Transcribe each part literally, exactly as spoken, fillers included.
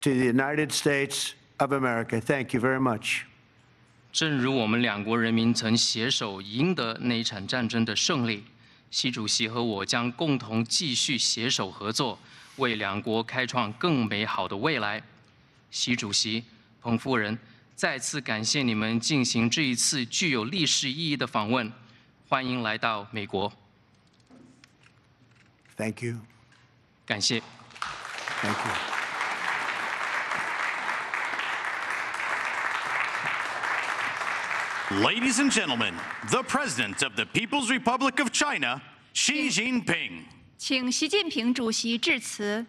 to the United States of America. Thank you very much. 正如我们两国人民曾携手赢得那一场战争的胜利，习主席和我将共同继续携手合作，为两国开创更美好的未来。习主席、彭夫人，再次感谢你们进行这一次具有历史意义的访问，欢迎来到美国。 Thank you. 感谢。 Thank you. Ladies and gentlemen, the President of the People's Republic of China, Xi Jinping. 请习近平主席致辞。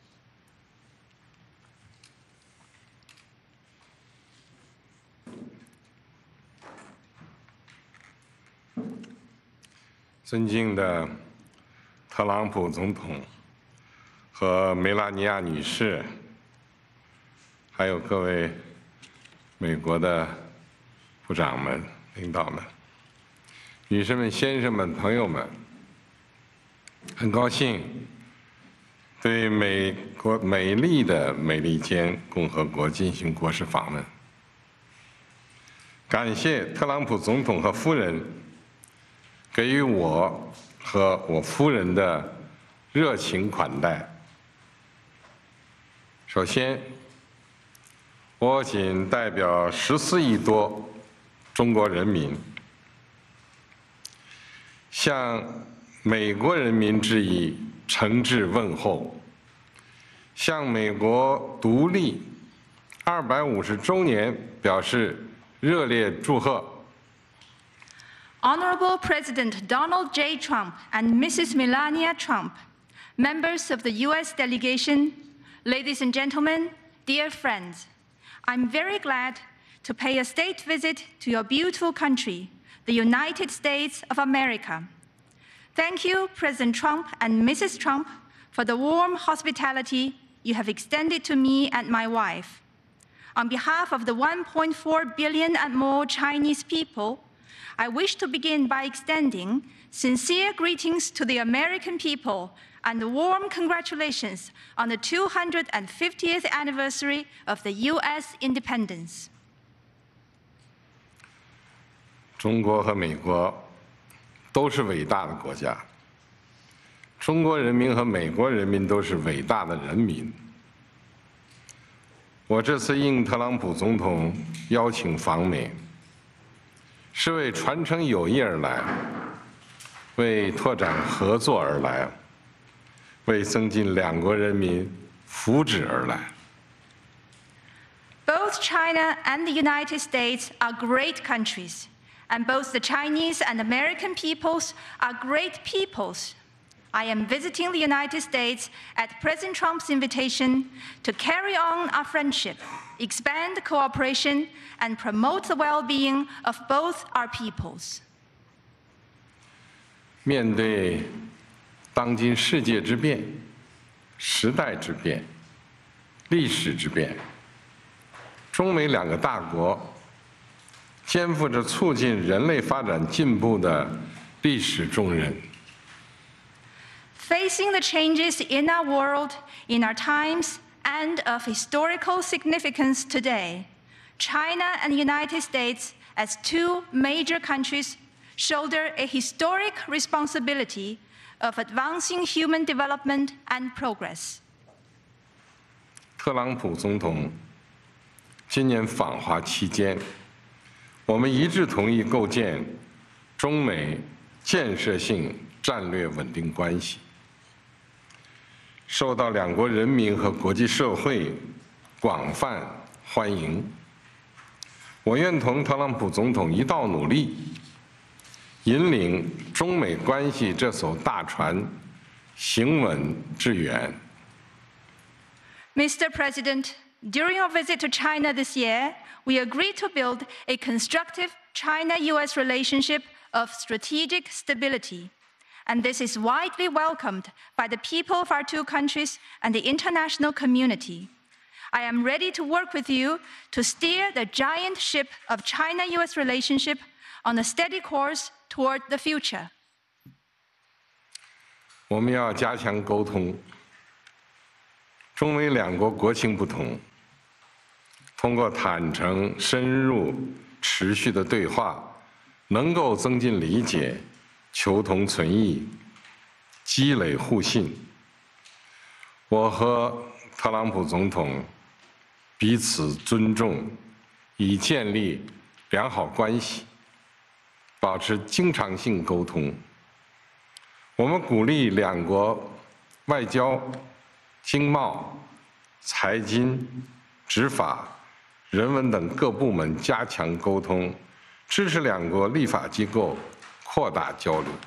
尊敬的特朗普总统和梅拉尼亚女士，还有各位美国的部长们、领导们、女士们、先生们、朋友们，很高兴对美国美丽的美利坚共和国进行国事访问。感谢特朗普总统和夫人给予我和我夫人的热情款待。首先，我谨代表十四亿多中国人民，向美国人民致以诚挚问候，向美国独立二百五十周年表示热烈祝贺。 Honorable President Donald J. Trump and Missus Melania Trump, members of the U S delegation, ladies and gentlemen, dear friends, I'm very glad to pay a state visit to your beautiful country, the United States of America. Thank you, President Trump and Missus Trump, for the warm hospitality you have extended to me and my wife. On behalf of the one point four billion and more Chinese people, I wish to begin by extending sincere greetings to the American people and warm congratulations on the two hundred fiftieth anniversary of the U S independence. 中国和美国都是伟大的国家，中国人民和美国人民都是伟大的人民。我这次应特朗普总统邀请访美，是为传承友谊而来，为拓展合作而来，为增进两国人民福祉而来。 Both China and the United States are great countries, and both the Chinese and American peoples are great peoples. I am visiting the United States at President Trump's invitation to carry on our friendship, expand cooperation, and promote the well-being of both our peoples. 面对当今世界之变、时代之变、历史之变，中美两个大国肩负着促进人类发展进步的历史重任。 Facing the changes in our world, in our times, and of historical significance today, China and the United States, as two major countries, shoulder a historic responsibility of advancing human development and progress. 特朗普总统今年访华期间，我们一致同意构建中美建设性战略稳定关系，受到两国人民和国际社会广泛欢迎。我愿同特朗普总统一道努力，引领中美关系这艘大船行稳致远。 Mister President, during our visit to China this year, we agreed to build a constructive China-U S relationship of strategic stability. And this is widely welcomed by the people of our two countries and the international community. I am ready to work with you to steer the giant ship of China-U S relationship on a steady course toward the future. 我们要加强沟通， 中美两国国情不同，通过坦诚、深入、持续的对话，能够增进理解、求同存异、积累互信。我和特朗普总统彼此尊重，以建立良好关系，保持经常性沟通。我们鼓励两国外交、经贸、财经、执法、人文等各部门加强沟通，支持两国立法机构扩大交流。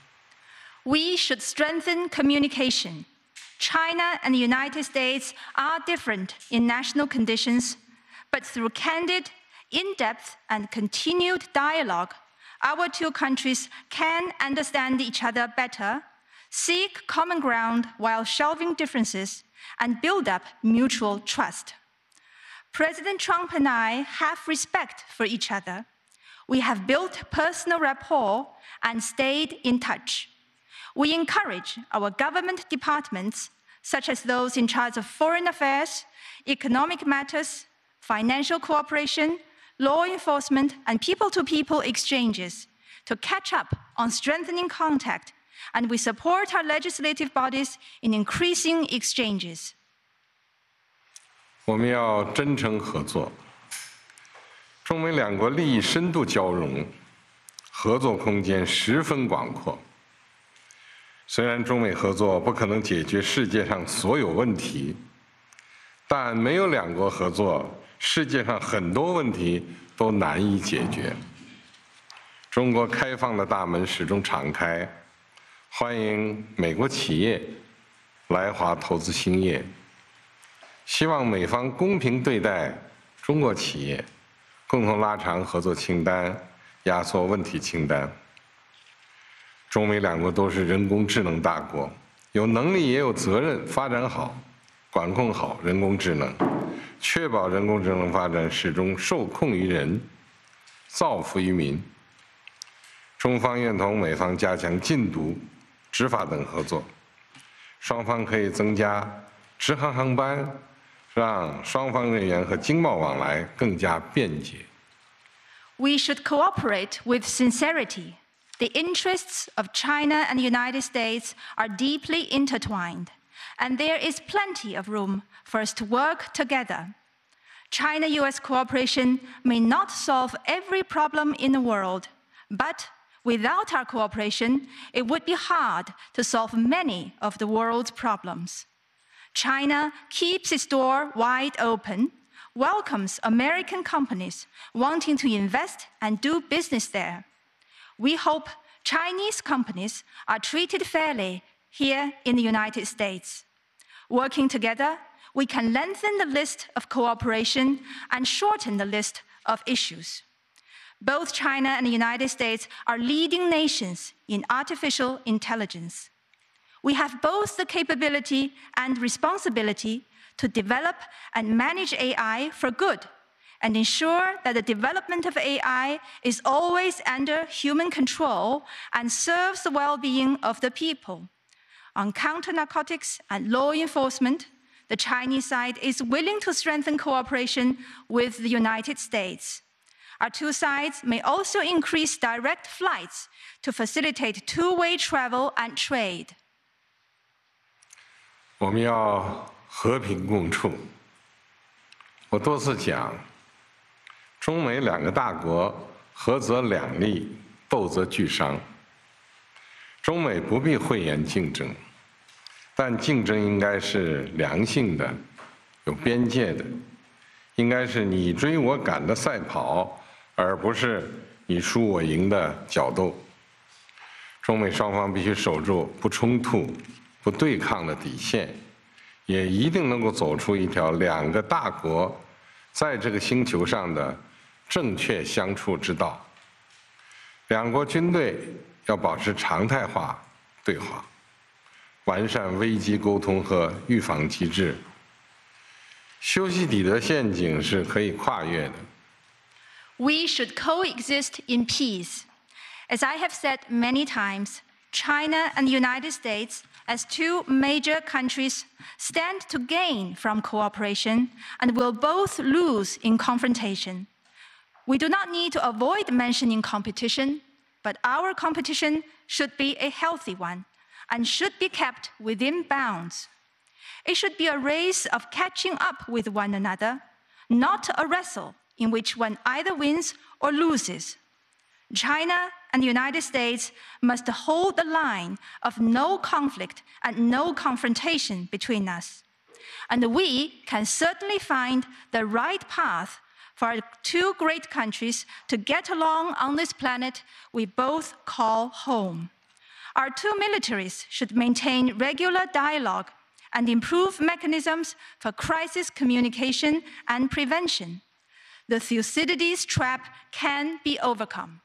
We should strengthen communication. China and the United States are different in national conditions, but through candid, in-depth, and continued dialogue, our two countries can understand each other better, seek common ground while shelving differences, and build up mutual trust. President Trump and I have respect for each other. We have built personal rapport and stayed in touch. We encourage our government departments, such as those in charge of foreign affairs, economic matters, financial cooperation, law enforcement, and people-to-people exchanges, to catch up on strengthening contact, and we support our legislative bodies in increasing exchanges. 我们要真诚合作，中美两国利益深度交融，合作空间十分广阔。虽然中美合作不可能解决世界上所有问题，但没有两国合作，世界上很多问题都难以解决。中国开放的大门始终敞开，欢迎美国企业来华投资兴业。希望美方公平对待中国企业，共同拉长合作清单，压缩问题清单。中美两国都是人工智能大国，有能力也有责任发展好、管控好人工智能，确保人工智能发展始终受控于人，造福于民。中方愿同美方加强禁毒、执法等合作，双方可以增加直航航班，让双方人员和经贸往来更加便捷。 We should cooperate with sincerity. The interests of China and the United States are deeply intertwined, and there is plenty of room for us to work together. China-U S cooperation may not solve every problem in the world, but without our cooperation, it would be hard to solve many of the world's problems. China keeps its door wide open, welcomes American companies wanting to invest and do business there. We hope Chinese companies are treated fairly here in the United States. Working together, we can lengthen the list of cooperation and shorten the list of issues. Both China and the United States are leading nations in artificial intelligence. We have both the capability and responsibility to develop and manage A I for good, and ensure that the development of A I is always under human control and serves the well-being of the people. On counter-narcotics and law enforcement, the Chinese side is willing to strengthen cooperation with the United States. Our two sides may also increase direct flights to facilitate two-way travel and trade. 我们要和平共处。我多次讲，中美两个大国合则两利，斗则俱伤。中美不必讳言竞争，但竞争应该是良性的、有边界的，应该是你追我赶的赛跑，而不是你输我赢的角斗。中美双方必须守住不冲突、不对抗的底线，也一定能够走出一条两个大国在这个星球上的正确相处之道。两国军队要保持常态化对话，完善危机沟通和预防机制。修昔底德陷阱是可以跨越的。 We should coexist in peace. As I have said many times, China and the United States as two major countries, stand to gain from cooperation and will both lose in confrontation. We do not need to avoid mentioning competition, but our competition should be a healthy one and should be kept within bounds. It should be a race of catching up with one another, not a wrestle in which one either wins or loses. China and the United States must hold the line of no conflict and no confrontation between us. And we can certainly find the right path for our two great countries to get along on this planet we both call home. Our two militaries should maintain regular dialogue and improve mechanisms for crisis communication and prevention. The Thucydides trap can be overcome.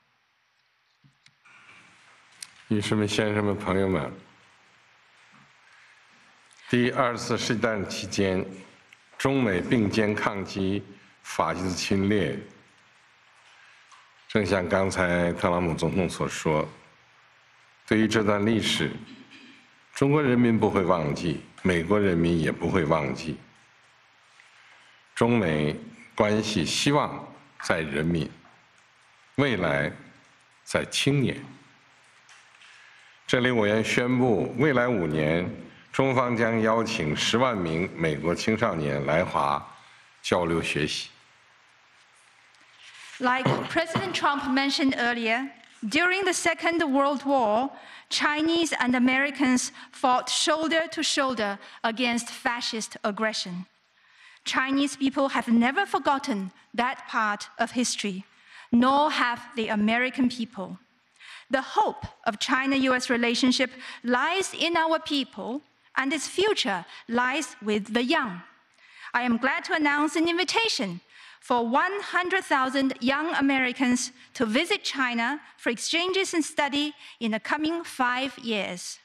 女士们、先生们、朋友们，第二次世界大战期间，中美并肩抗击法西斯侵略。正像刚才特朗普总统所说，对于这段历史，中国人民不会忘记，美国人民也不会忘记。中美关系希望在人民，未来在青年。这里我愿宣布，未来五年，中方将邀请十万名美国青少年来华交流学习。 Like President Trump mentioned earlier, during the Second World War, Chinese and Americans fought shoulder to shoulder against fascist aggression. Chinese people have never forgotten that part of history, nor have the American people. The hope of China-U S relationship lies in our people, and its future lies with the young. I am glad to announce an invitation for one hundred thousand young Americans to visit China for exchanges and study in the coming five years.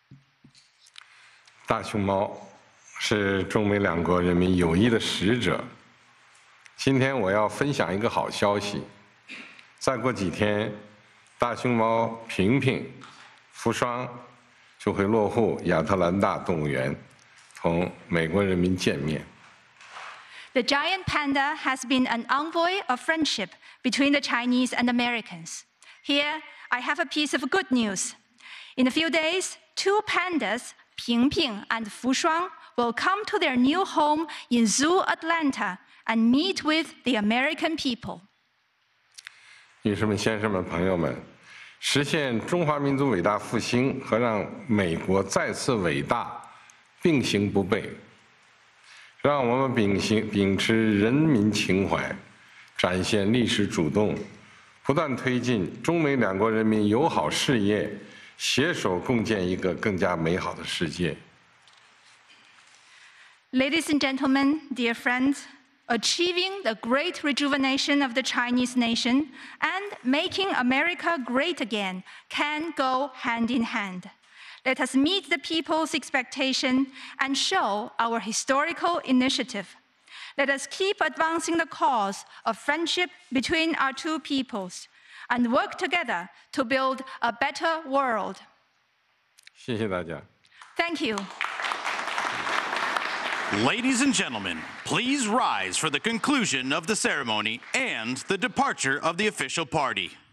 大熊猫是中美两国人民友谊的使者。今天我要分享一个好消息，再过几天，大熊猫平平、福双就会落户亚特兰大动物园，同美国人民见面。 The giant panda has been an envoy of friendship between the Chinese and Americans. Here, I have a piece of good news. In a few days, two pandas, Ping Ping and Fu Shuang, will come to their new home in Zoo Atlanta and meet with the American people. 女士们、先生们、朋友们，实现中华民族伟大复兴和让美国再次伟大并行不悖。让我们秉行秉持人民情怀，展现历史主动，不断推进中美两国人民友好事业，携手共建一个更加美好的世界。 Ladies and gentlemen, dear friends, achieving the great rejuvenation of the Chinese nation and making America great again can go hand in hand. Let us meet the people's expectation and show our historical initiative. Let us keep advancing the cause of friendship between our two peoples and work together to build a better world. 谢谢大家。 Thank you. Ladies and gentlemen, please rise for the conclusion of the ceremony and the departure of the official party.